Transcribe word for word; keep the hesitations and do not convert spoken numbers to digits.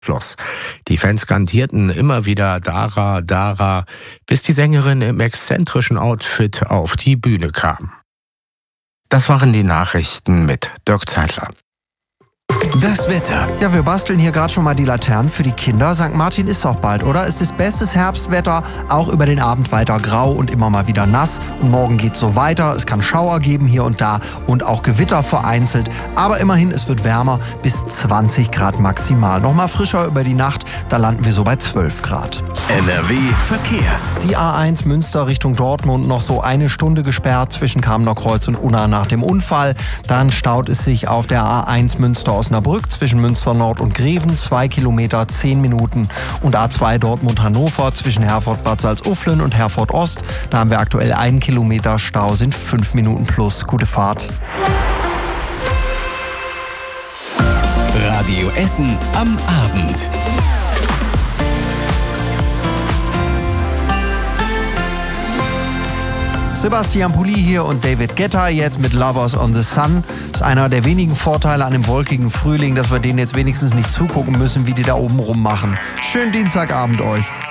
Schluss. Die Fans skandierten immer wieder Dara, Dara, bis die Sängerin im exzentrischen Outfit auf die Bühne kam. Das waren die Nachrichten mit Dirk Zeitler. Das Wetter. Ja, wir basteln hier gerade schon mal die Laternen für die Kinder. Sankt Martin ist auch bald, oder? Es ist bestes Herbstwetter, auch über den Abend weiter grau und immer mal wieder nass. Und morgen geht's so weiter. Es kann Schauer geben hier und da und auch Gewitter vereinzelt. Aber immerhin, es wird wärmer, bis zwanzig Grad maximal. Nochmal frischer über die Nacht, da landen wir so bei zwölf Grad. N R W Verkehr. Die A eins Münster Richtung Dortmund noch so eine Stunde gesperrt zwischen Kamener Kreuz und Unna nach dem Unfall. Dann staut es sich auf der A eins Münster Osnabrück zwischen Münster Nord und Greven, zwei Kilometer, zehn Minuten. Und A zwei Dortmund Hannover zwischen Herford-Bad Salzuflen und Herford Ost. Da haben wir aktuell einen Kilometer Stau, sind fünf Minuten plus. Gute Fahrt. Radio Essen am Abend. Sebastian Pulli hier und David Guetta jetzt mit Lovers on the Sun. Das ist einer der wenigen Vorteile an dem wolkigen Frühling, dass wir denen jetzt wenigstens nicht zugucken müssen, wie die da oben rummachen. Schönen Dienstagabend euch.